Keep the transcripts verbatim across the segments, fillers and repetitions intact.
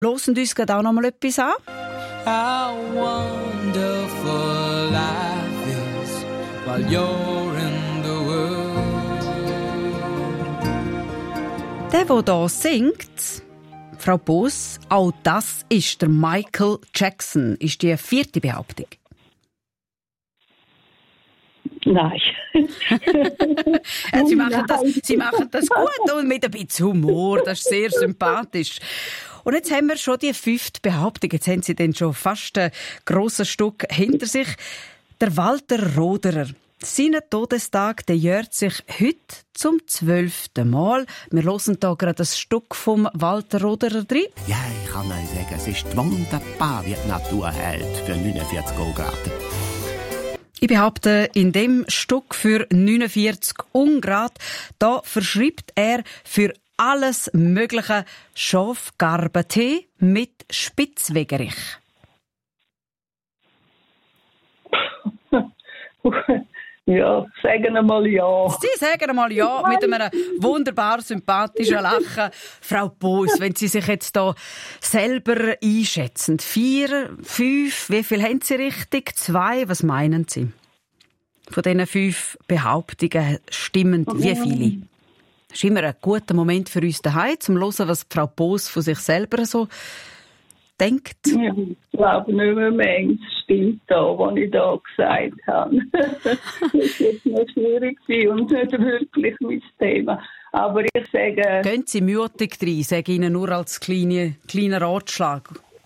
Hören uns gerade auch noch mal etwas an. How wonderful life is while you're in the world. Der, der hier singt, Frau Boos, auch das ist der Michael Jackson, ist die vierte Behauptung. Nein. Sie machen das, Sie machen das gut und mit ein bisschen Humor, das ist sehr sympathisch. Und jetzt haben wir schon die fünfte Behauptung. Jetzt haben Sie dann schon fast ein grosses Stück hinter sich. Der Walter Roderer. Sein Todestag, der jährt sich heute zum zwölften Mal. Wir hören hier gerade ein Stück vom Walter Roderer drin. Ja, ich kann euch sagen, es ist wunderbar, wie die Natur hält für neunundvierzig Grad. Ich behaupte, in dem Stück für neunundvierzig Ungrad, da verschreibt er für alles mögliche Schafgarbentee mit Spitzwegerich. Ja, sagen wir mal ja. Sie sagen mal ja mit einem wunderbar sympathischen Lachen. Frau Boos, wenn Sie sich jetzt da selber einschätzen. Vier, fünf, wie viel haben Sie richtig? Zwei, was meinen Sie? Von diesen fünf Behauptungen stimmend, wie viele? Das ist immer ein guter Moment für uns daheim, um zu hören, was Frau Boos von sich selber so denkt. Ja, ich glaube nicht mehr, mehr stimmt da, was ich da gesagt habe. Das wird noch schwierig sein und nicht wirklich mein Thema. Aber ich sage... Gehen Sie mutig rein, ich sage Ihnen nur als kleiner kleine Ratschlag.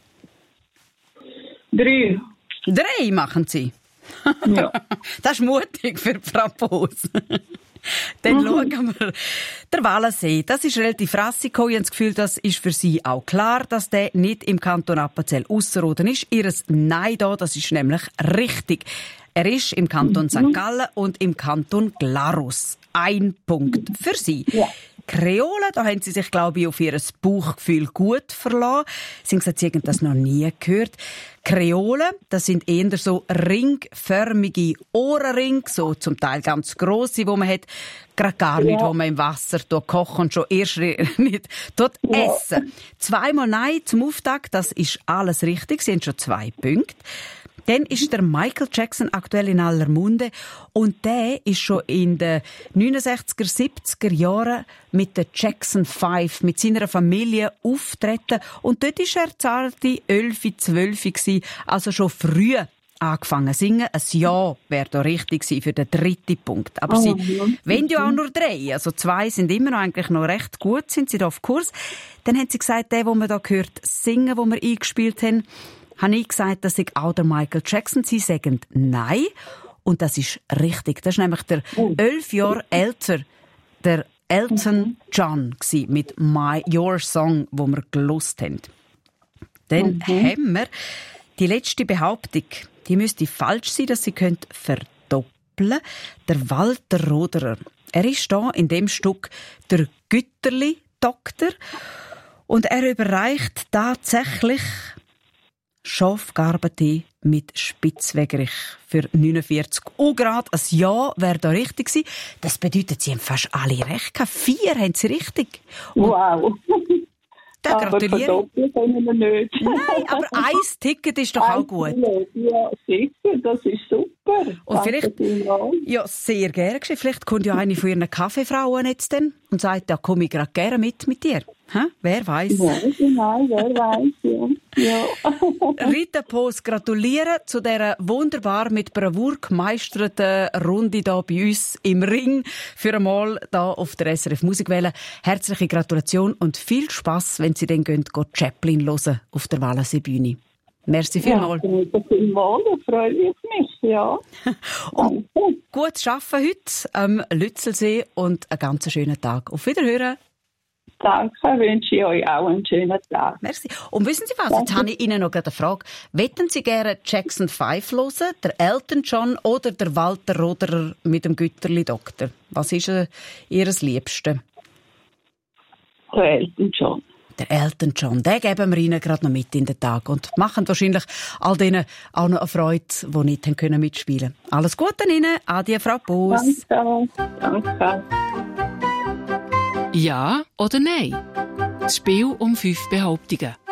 Drei. Drei machen Sie? Ja. Das ist mutig für Frau Boos. Dann mhm. schauen wir. Der Wallensee, das ist relativ rassig. Ich habe das Gefühl, das ist für Sie auch klar, dass der nicht im Kanton Appenzell Ausserrhoden ist. Ihres Nein da, das ist nämlich richtig. Er ist im Kanton Sankt Gallen und im Kanton Glarus. Ein Punkt für Sie. Ja. Kreole, da haben Sie sich, glaube ich, auf Ihr Bauchgefühl gut verlassen. Sie haben gesagt, Sie haben das noch nie gehört. Kreole, das sind eher so ringförmige Ohrenringe, so zum Teil ganz grosse, wo man hat, gerade gar nicht, ja. wo man im Wasser kochen und schon erst nicht dort ja. essen. Zweimal Nein zum Auftakt, das ist alles richtig. Sie haben schon zwei Punkte. Dann ist der Michael Jackson aktuell in aller Munde und der ist schon in den neunundsechziger, siebziger Jahren mit der Jackson Five, mit seiner Familie auftreten und dort war er zarte elf, zwölf gewesen, also schon früh angefangen zu singen. Ein Ja wäre da richtig gewesen für den dritten Punkt. Aber oh, sie ja. wollen ja auch nur drei, also zwei sind immer noch eigentlich noch recht gut, sind sie da auf Kurs. Dann haben sie gesagt, der, wo man da gehört, singen, wo wir eingespielt haben, habe ich gesagt, das ist auch der Michael Jackson. Sie sagen Nein. Und das ist richtig. Das ist nämlich der elf Jahre älter, der Elton John gewesen, mit My Your Song, wo wir gelost haben. Dann okay. haben wir die letzte Behauptung. Die müsste falsch sein, dass sie könnt verdoppeln. Der Walter Roderer. Er ist da in dem Stück der Gütterli-Doktor. Und er überreicht tatsächlich Schafgarbentee mit Spitzwegerich für neunundvierzig Grad. Ein Ja wäre da richtig gewesen. Das bedeutet, Sie haben fast alle recht gehabt. Vier haben Sie richtig. Und wow. Da gratuliere. Aber können wir nicht. Nein, aber ein Ticket ist doch auch gut. Ja, sicher, das ist super. Und vielleicht, ja, sehr gerne. Vielleicht kommt ja eine von Ihren Kaffeefrauen jetzt dann und sagt, da komme ich gerade gerne mit mit dir. Hä? Wer weiß? Ja, genau, wer weiß, ja. ja. Rita Boos, gratulieren zu dieser wunderbar mit Bravour gemeisterten Runde hier bei uns im Ring für einmal hier auf der S R F Musikwelle. Herzliche Gratulation und viel Spass, wenn Sie dann gehen, gehen Chaplin hören auf der Wallensee-Bühne. Merci vielmals. Ja, vielmals, da freue ich mich, ja. Und gutes Arbeiten heute am Lützelsee und einen ganz schönen Tag. Auf Wiederhören. Danke, wünsche ich euch auch einen schönen Tag. Merci. Und wissen Sie was, Danke. Jetzt habe ich Ihnen noch eine Frage. Wetten Sie gerne Jackson Five hören, der Elton John oder der Walter Roderer mit dem Gütterli-Doktor? Was ist äh, Ihr Liebste? Der Elton John. Der Elton John, den geben wir Ihnen gerade noch mit in den Tag und machen wahrscheinlich all denen auch noch eine Freude, die nicht haben können mitspielen. Alles Gute Ihnen. Adieu, Frau Boos. Danke. Danke. Ja oder nein? Das Spiel um fünf Behauptungen.